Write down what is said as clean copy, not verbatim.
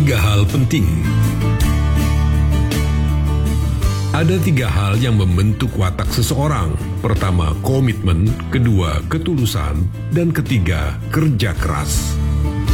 Tiga hal penting. Ada tiga hal yang membentuk watak seseorang. Pertama, komitmen. Kedua, ketulusan. Dan ketiga, kerja keras.